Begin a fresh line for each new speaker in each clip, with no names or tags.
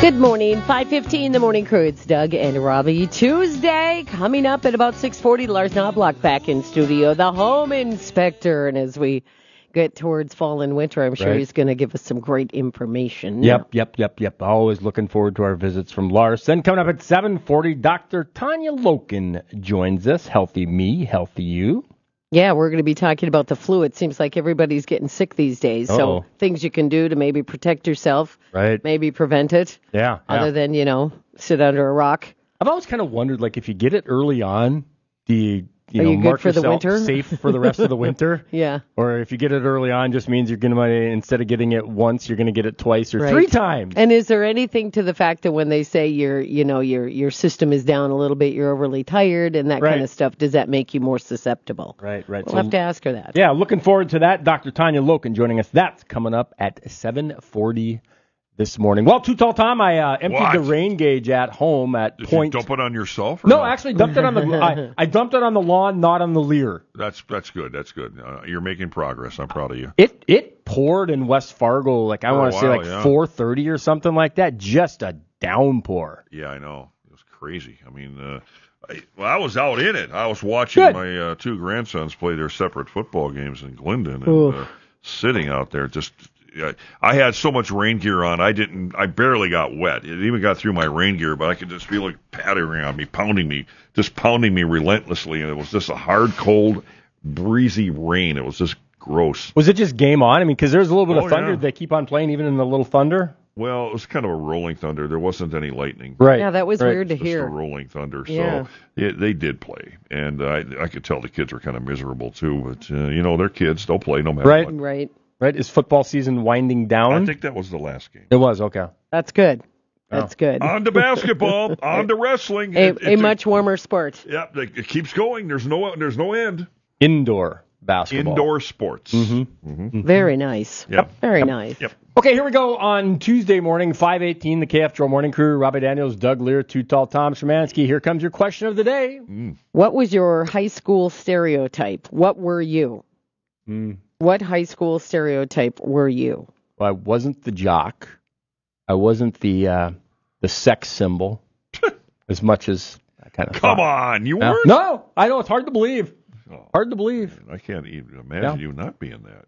Good morning, 5:15, the morning crew. It's Doug and Robbie. Tuesday, coming up at about 6:40, Lars Knobloch back in studio, the home inspector. And as we get towards fall and winter, I'm sure he's going to give us some great information.
Yep. Always looking forward to our visits from Lars. Then coming up at 7:40, Dr. Tanya Loken joins us. Healthy me, healthy you.
Yeah, we're going to be talking about the flu. It seems like everybody's getting sick these days. So things you can do to maybe protect yourself, maybe prevent it.
Yeah.
Other than, sit under a rock.
I've always kind of wondered, if you get it early on, do you
you
mark
good for the
yourself
winter?
safe for the rest of the winter?
Yeah.
Or if you get it early on, just means you're going to, instead of getting it once, you're going to get it twice or three times.
And is there anything to the fact that when they say your system is down a little bit, you're overly tired and that kind of stuff, does that make you more susceptible?
Right.
We'll have to ask her that.
Yeah, looking forward to that. Dr. Tanya Loken joining us. That's coming up at 7:40 this morning. Well, Too Tall Tom, I emptied the rain gauge at home at
Did
point.
you dump it on yourself?
No, actually dumped it on the. I dumped it on the lawn, not on the Lear.
That's good. That's good. You're making progress. I'm proud of you.
It poured in West Fargo, I want to say 4:30 or something like that. Just a downpour.
Yeah, I know. It was crazy. I mean, I was out in it. I was watching my two grandsons play their separate football games in Glendon, and sitting out there just. I had so much rain gear on, I barely got wet. It even got through my rain gear, but I could just feel it pattering on me, pounding me relentlessly. And it was just a hard, cold, breezy rain. It was just gross.
Was it just game on? Because there's a little bit of thunder. They keep on playing even in the little thunder?
Well, it was kind of a rolling thunder. There wasn't any lightning.
Right.
Yeah, that was weird to hear.
Just a rolling thunder.
Yeah.
So they did play. And I could tell the kids were kind of miserable, too. But, they're kids. They'll play no matter what.
Right.
Is football season winding down?
I think that was the last game.
It was, okay.
That's good. That's good.
On to basketball, on to wrestling.
A much warmer sport.
Yeah, it keeps going. There's no end.
Indoor basketball.
Indoor sports.
Mm-hmm. Very nice.
Yep.
Very nice.
Yep.
Okay, here we go on Tuesday morning, 5:18, the KFTRO Morning Crew. Robbie Daniels, Doug Lear, Too Tall Tom Szymanski. Here comes your question of the day.
What was your high school stereotype? What were you? What high school stereotype were you?
Well, I wasn't the jock. I wasn't the sex symbol as much as I kind of
Come on, you weren't?
No, I know. It's hard to believe. Hard to believe.
I can't even imagine you not being that,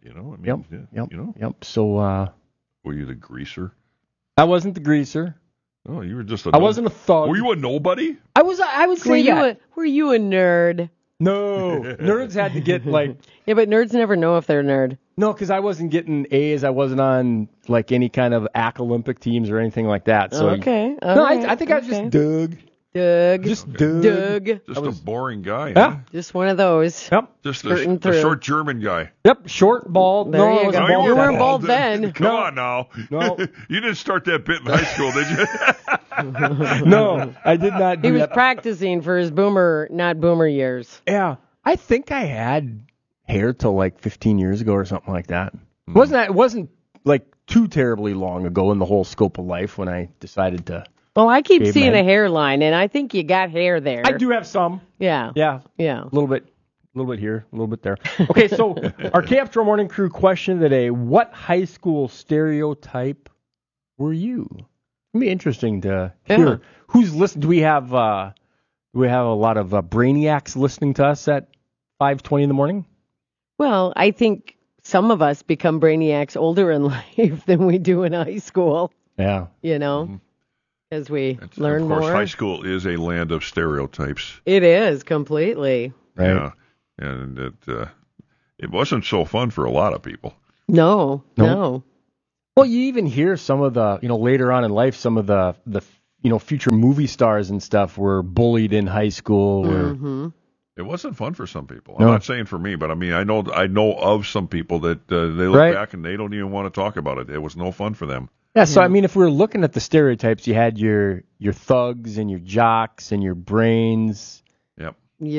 Yep. So,
were you the greaser?
I wasn't the greaser.
Oh, you were just
I wasn't a thug.
Were you a nobody?
I would say that.
Were you a nerd?
No. Nerds had to get
Yeah, but nerds never know if they're a nerd.
No, because I wasn't getting A's. I wasn't on any kind of AC Olympic teams or anything like that. So
okay.
I think I was just Doug.
Just a boring guy.
Yeah.
Huh?
Just one of those.
Yep.
Just a short German guy.
Yep. Short, bald.
There you go.
Bald
You weren't bald then.
Come on now.
No.
You didn't start that bit in high school, did you?
No, I did not do
He was
that.
practicing for his not boomer years.
Yeah. I think I had hair till 15 years ago or something like that. It wasn't too terribly long ago in the whole scope of life when I decided to.
Well, I keep seeing a hairline, and I think you got hair there.
I do have some.
Yeah.
Yeah.
Yeah.
A little bit here, a little bit there. Okay, so our KFTRO Morning Crew question of the day: what high school stereotype were you? It'd be interesting to hear who's listening. Do we have a lot of brainiacs listening to us at 5:20 in the morning?
Well, I think some of us become brainiacs older in life than we do in high school.
Yeah.
As we learn more.
Of course, high school is a land of stereotypes.
It is, completely.
Right.
Yeah. And it wasn't so fun for a lot of people.
No.
Well, you even hear some of the, later on in life, some of the future movie stars and stuff were bullied in high school.
Mm-hmm.
It wasn't fun for some people. I'm not saying for me, but I know of some people that they look back and they don't even want to talk about it. It was no fun for them.
Yeah, so if we were looking at the stereotypes, you had your thugs and your jocks and your brains.
Yep.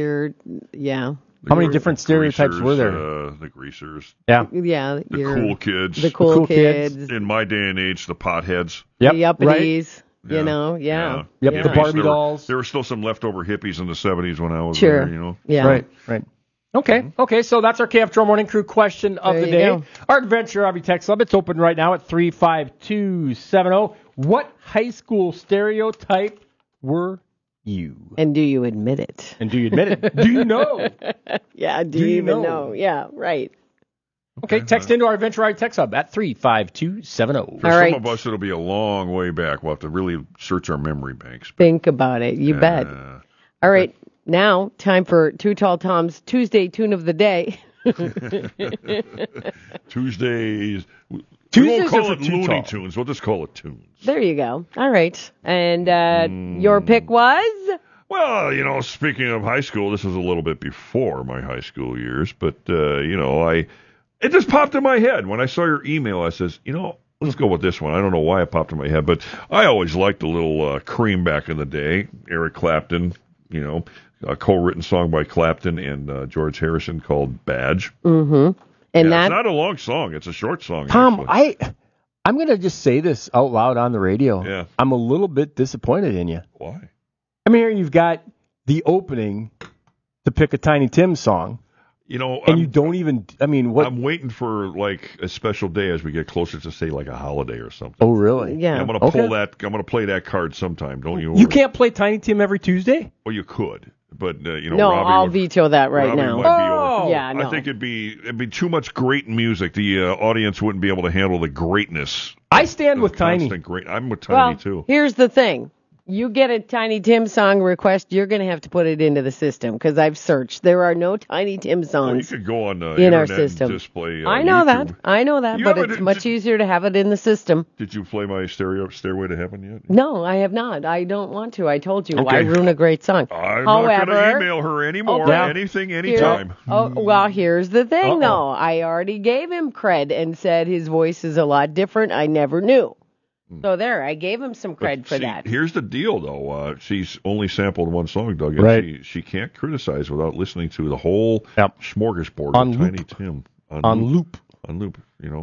How many different stereotypes were there?
The greasers.
Yeah.
Yeah.
The cool kids.
The cool kids.
In my day and age, the potheads.
Yep.
The uppities.
Right?
Yep,
Yeah.
the Barbie dolls.
There were still some leftover hippies in the 70s when I was
there,
there,
Yeah.
Right. Okay, so that's our KFTRO Morning Crew question of the day.
Go.
Our Adventure Hobby Text Club, it's open right now at 35270. What high school stereotype were you?
And do you admit it?
And do you admit it? Do you know?
Yeah, do you even know? Yeah, right.
Okay, text into our Adventure Hobby Text Hub at 35270.
For some of us, it'll be a long way back. We'll have to really search our memory banks.
Think about it. You bet. All right. Now, time for Too Tall Tom's Tuesday Tune of the Day.
Tuesdays. We
Tuesdays
won't call
are
it
for Too
Looney
Tall.
Tunes. We'll just call it tunes.
There you go. All right. And your pick was?
Well, speaking of high school, this was a little bit before my high school years, but, it just popped in my head. When I saw your email, I says, let's go with this one. I don't know why it popped in my head, but I always liked the little Cream back in the day. Eric Clapton, a co-written song by Clapton and George Harrison called Badge.
Mm-hmm. And
it's not a long song. It's a short song.
Tom,
actually.
I'm going to just say this out loud on the radio.
Yeah.
I'm a little bit disappointed in you.
Why?
I mean, here you've got the opening to pick a Tiny Tim song. You don't even, what?
I'm waiting for, a special day as we get closer to, say, a holiday or something.
Oh, really?
Yeah.
I'm going to pull that. I'm going to play that card sometime. Don't you worry.
You can't play Tiny Tim every Tuesday?
Well, you could. But,
no,
Robbie
I'll veto that right
Robbie
now.
Might be over.
Yeah, no.
I think it'd be too much great music. The audience wouldn't be able to handle the greatness.
I stand with Tiny.
I'm with Tiny, too.
Here's the thing. You get a Tiny Tim song request, you're going to have to put it into the system because I've searched. There are no Tiny Tim songs
you could go on
in our system.
And display,
I know
YouTube.
that, but it's much easier to have it in the system.
Did you play my Stairway to Heaven yet?
No, I have not. I don't want to. I told you. Why ruin a great song?
I'm not going to email her anymore.
Okay.
Anything, anytime.
Here's the thing, though. I already gave him cred and said his voice is a lot different. I never knew. So there, I gave him some cred for that.
Here's the deal, though. She's only sampled one song, Doug. And
right.
She can't criticize without listening to the whole smorgasbord
on
of
loop.
Tiny Tim.
On loop.
On loop,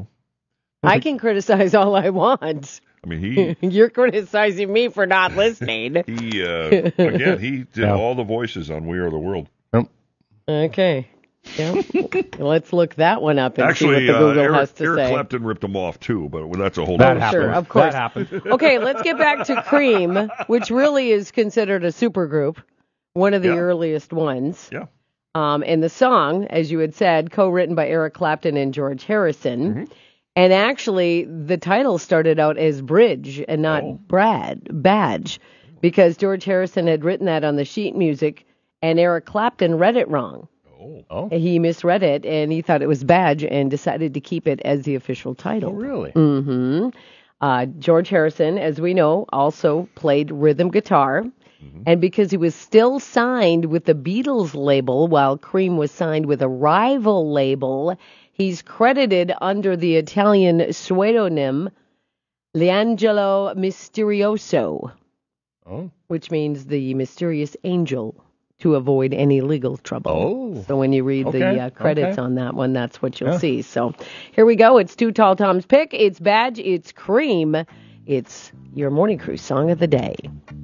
I can criticize all I want.
I mean,
You're criticizing me for not listening.
He did all the voices on We Are the World.
Okay. Yeah. Let's look that one up and
Actually,
see what the Google has to
Eric
say.
Clapton ripped them off, too, but that's a whole
that
other story.
Sure, of course.
That happened.
Okay, let's get back to Cream, which really is considered a supergroup, one of the earliest ones.
Yeah.
And the song, as you had said, co-written by Eric Clapton and George Harrison. Mm-hmm. And actually, the title started out as Bridge and not Badge, because George Harrison had written that on the sheet music, and Eric Clapton read it wrong.
Oh.
He misread it, and he thought it was Badge and decided to keep it as the official title.
Oh, really?
Mm-hmm. George Harrison, as we know, also played rhythm guitar. Mm-hmm. And because he was still signed with the Beatles label while Cream was signed with a rival label, he's credited under the Italian pseudonym L'Angelo Misterioso, which means the mysterious angel, to avoid any legal trouble.
Oh.
So when you read the credits on that one, that's what you'll see. So here we go. It's Too Tall Tom's pick. It's Badge. It's Cream. It's your Morning Crew Song of the Day.